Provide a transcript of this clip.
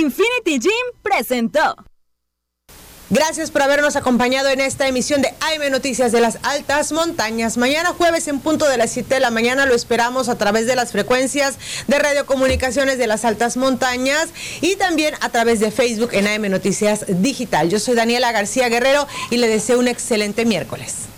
Infinity Gym presentó. Gracias por habernos acompañado en esta emisión de AM Noticias de las Altas Montañas. Mañana jueves en punto de las 7 de la mañana lo esperamos a través de las frecuencias de radiocomunicaciones de las Altas Montañas y también a través de Facebook en AM Noticias Digital. Yo soy Daniela García Guerrero y le deseo un excelente miércoles.